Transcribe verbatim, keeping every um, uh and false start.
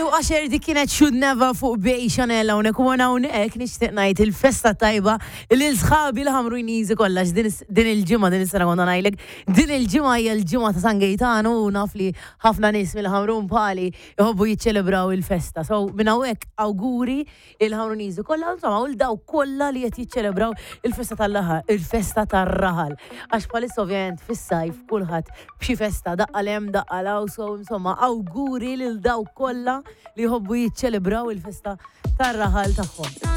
għaxer dik kienet Should Never fuq Bej Chanel hawnhekk u hawnhekk nixtieq ngħid il-festa tajba lil sħabi li ħamru jniżi kollha din il-ġimgħa din is-sena konna ngħidlek din il-ġimgħa hija l-ġimgħa ta' San Gejtano u naf li ħafna nies mill-ħamrun bħali jħobbu jiċċelebraw il-festa. So minn hawnhekk awguri il-ħamru jniżi kollha insomma u daw kollha li qed jiċċelebraw il-festa tal-laħal, il-festa tar-raħal. Għax bħalissa ovvjament fis-sajf kulħadd b'xi festa daqqa lem daqqa law so insomma awguri lil daw kollha li jħobbu jiċċelebraw il-festa tar-raħal tagħhom.